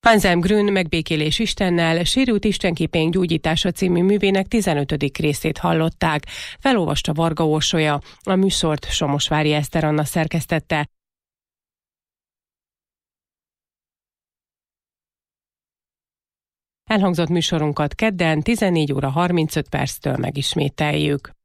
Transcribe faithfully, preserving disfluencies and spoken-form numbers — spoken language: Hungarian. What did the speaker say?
Hans Grün megbékélés Istennel, sérült istenképénk gyógyítása című művének tizenötödik részét hallották. Felolvasta Varga Orsolya, a műsort Somosvári Eszter Anna szerkesztette. Elhangzott műsorunkat kedden tizennégy óra harmincöt perctől megismételjük.